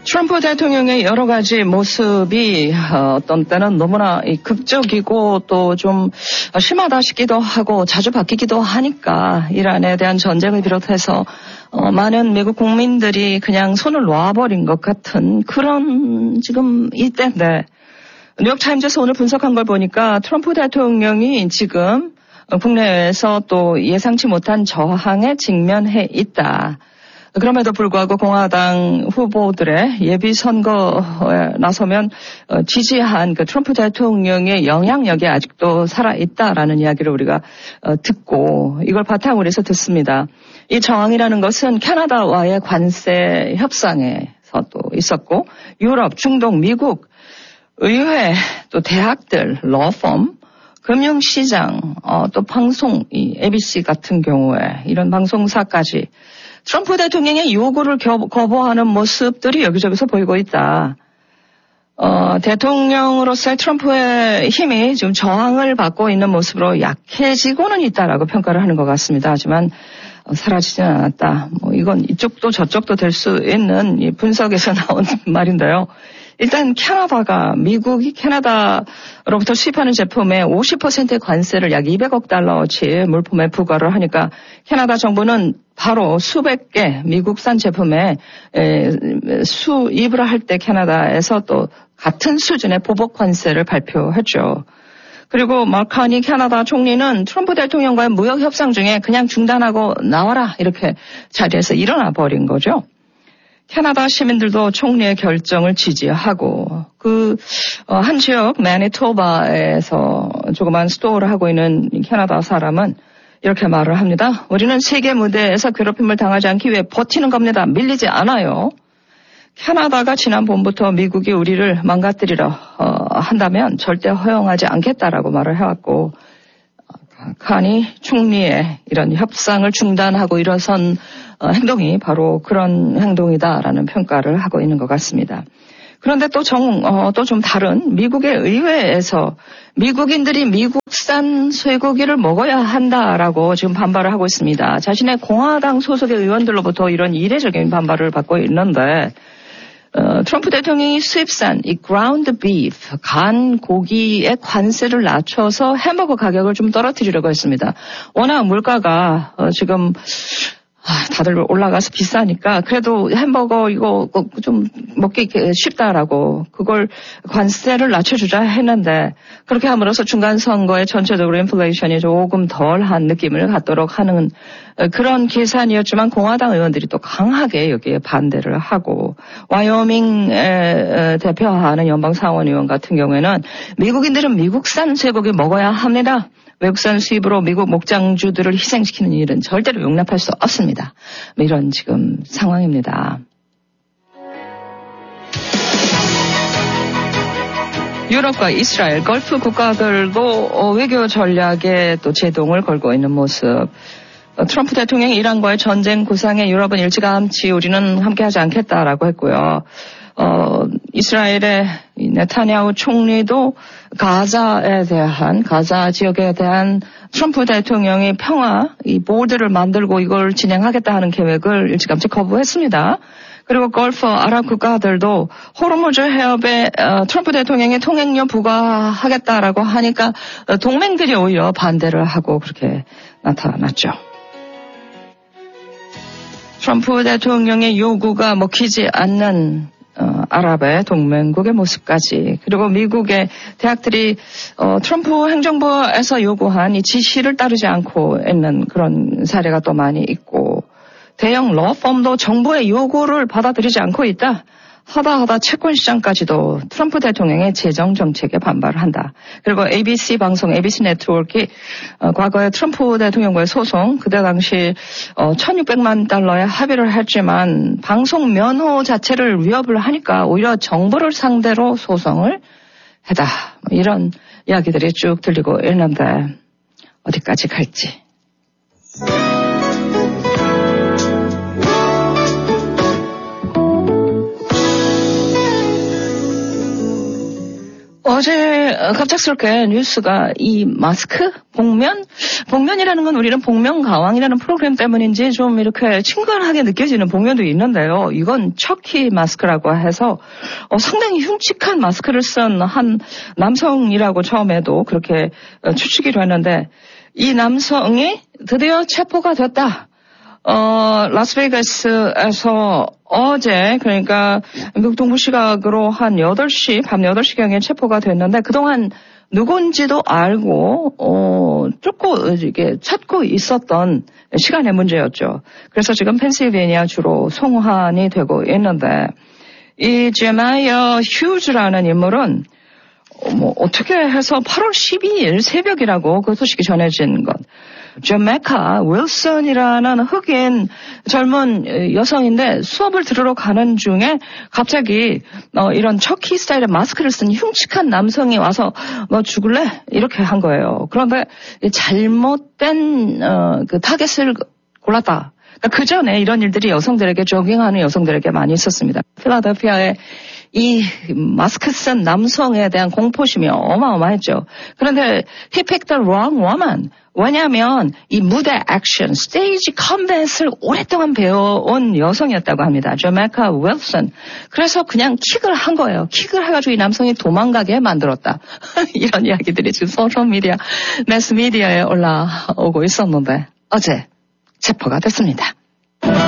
트럼프 대통령의 여러 가지 모습이 어떤 때는 너무나 극적이고 또 좀 심하다 싶기도 하고 자주 바뀌기도 하니까 이란에 대한 전쟁을 비롯해서 많은 미국 국민들이 그냥 손을 놔버린 것 같은 그런 지금 이때인데 뉴욕타임즈에서 오늘 분석한 걸 보니까 트럼프 대통령이 지금 국내에서 또 예상치 못한 저항에 직면해 있다. 그럼에도 불구하고 공화당 후보들의 예비 선거에 나서면 지지한 그 트럼프 대통령의 영향력이 아직도 살아있다라는 이야기를 우리가 듣고 이걸 바탕으로 해서 듣습니다. 이 저항이라는 것은 캐나다와의 관세 협상에서도 있었고 유럽, 중동, 미국, 의회, 또 대학들, 러펌, 금융시장, 또 방송, 이 ABC 같은 경우에 이런 방송사까지 트럼프 대통령의 요구를 거부하는 모습들이 여기저기서 보이고 있다. 대통령으로서의 트럼프의 힘이 지금 저항을 받고 있는 모습으로 약해지고는 있다라고 평가를 하는 것 같습니다. 하지만 사라지지는 않았다. 이건 이쪽도 저쪽도 될 수 있는 이 분석에서 나온 말인데요. 일단 미국이 캐나다로부터 수입하는 제품의 50%의 관세를 약 200억 달러어치 물품에 부과를 하니까 캐나다 정부는 바로 수백 개 미국산 제품에 수입을 할 때 캐나다에서 또 같은 수준의 보복 관세를 발표했죠. 그리고 마카니 캐나다 총리는 트럼프 대통령과의 무역 협상 중에 그냥 중단하고 나와라 이렇게 자리에서 일어나 버린 거죠. 캐나다 시민들도 총리의 결정을 지지하고 한 지역 매니토바에서 조그만 스토어를 하고 있는 캐나다 사람은 이렇게 말을 합니다. 우리는 세계 무대에서 괴롭힘을 당하지 않기 위해 버티는 겁니다. 밀리지 않아요. 캐나다가 지난 봄부터 미국이 우리를 망가뜨리려 한다면 절대 허용하지 않겠다라고 말을 해왔고 카니 총리의 이런 협상을 중단하고 일어선 행동이 바로 그런 행동이다라는 평가를 하고 있는 것 같습니다. 그런데 또 좀 다른 미국의 의회에서 미국인들이 미국산 쇠고기를 먹어야 한다라고 지금 반발을 하고 있습니다. 자신의 공화당 소속의 의원들로부터 이런 이례적인 반발을 받고 있는데 트럼프 대통령이 수입산 이 그라운드 비프 간 고기의 관세를 낮춰서 햄버거 가격을 좀 떨어뜨리려고 했습니다. 워낙 물가가 지금 다들 올라가서 비싸니까 그래도 햄버거 이거 좀 먹기 쉽다라고 그걸 관세를 낮춰주자 했는데 그렇게 함으로써 중간 선거에 전체적으로 인플레이션이 조금 덜한 느낌을 갖도록 하는 그런 계산이었지만 공화당 의원들이 또 강하게 여기에 반대를 하고 와이오밍 대표하는 연방상원 의원 같은 경우에는 미국인들은 미국산 쇠고기 먹어야 합니다. 외국산 수입으로 미국 목장주들을 희생시키는 일은 절대로 용납할 수 없습니다. 이런 지금 상황입니다. 유럽과 이스라엘, 걸프 국가들도 외교 전략에 또 제동을 걸고 있는 모습. 트럼프 대통령이 이란과의 전쟁 구상에 유럽은 일찌감치 우리는 함께하지 않겠다라고 했고요. 이스라엘의 네타냐후 총리도 가자 지역에 대한 트럼프 대통령이 평화, 이 보드를 만들고 이걸 진행하겠다 하는 계획을 일찌감치 거부했습니다. 그리고 걸프 아랍 국가들도 호르무즈 해협에 트럼프 대통령이 통행료 부과하겠다라고 하니까 동맹들이 오히려 반대를 하고 그렇게 나타났죠. 트럼프 대통령의 요구가 먹히지 않는 아랍의 동맹국의 모습까지 그리고 미국의 대학들이 트럼프 행정부에서 요구한 이 지시를 따르지 않고 있는 그런 사례가 또 많이 있고 대형 러펌도 정부의 요구를 받아들이지 않고 있다. 하다 채권시장까지도 트럼프 대통령의 재정 정책에 반발을 한다. 그리고 ABC 방송, ABC 네트워크가 과거에 트럼프 대통령과의 소송, 그때 당시 1,600만 달러의 합의를 했지만 방송 면허 자체를 위협을 하니까 오히려 정부를 상대로 소송을 했다. 이런 이야기들이 쭉 들리고 있는데 어디까지 갈지. 어제 갑작스럽게 뉴스가 이 마스크? 복면이라는 건 우리는 복면가왕이라는 프로그램 때문인지 좀 이렇게 친근하게 느껴지는 복면도 있는데요. 이건 척키 마스크라고 해서 상당히 흉측한 마스크를 쓴 한 남성이라고 처음에도 그렇게 추측이 됐는데 이 남성이 드디어 체포가 됐다. 라스베이거스에서 어제 그러니까 미국 동부 시각으로 한 8시 밤 8시경에 체포가 됐는데 그동안 누군지도 알고 쫓고 이게 찾고 있었던 시간의 문제였죠. 그래서 지금 펜실베니아 주로 송환이 되고 있는데 이 제마이어 휴즈라는 인물은 어떻게 해서 8월 12일 새벽이라고 그 소식이 전해진 것. 제메카 윌슨이라는 흑인 젊은 여성인데 수업을 들으러 가는 중에 갑자기 이런 척키 스타일의 마스크를 쓴 흉측한 남성이 와서 너 죽을래? 이렇게 한 거예요. 그런데 잘못된 그 타겟을 골랐다. 그 전에 이런 일들이 여성들에게 조깅하는 여성들에게 많이 있었습니다. 필라델피아에 이 마스크 쓴 남성에 대한 공포심이 어마어마했죠. 그런데 he picked the wrong woman. 왜냐하면 이 무대 액션, 스테이지 컴뱃을 오랫동안 배워온 여성이었다고 합니다. 제메카 윌슨. 그래서 그냥 킥을 한 거예요. 킥을 해가지고 이 남성이 도망가게 만들었다. 이런 이야기들이 지금 소셜미디어, 매스미디어에 올라오고 있었는데 어제 체포가 됐습니다.